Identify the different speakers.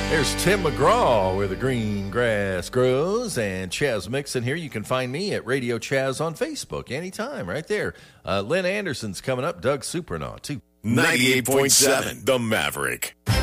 Speaker 1: There's Tim McGraw where the green grass grows, and Chaz Mixon here. You can find me at Radio Chaz on Facebook anytime, right there. Lynn Anderson's coming up, Doug Supernaut, too.
Speaker 2: 98.7, The Maverick.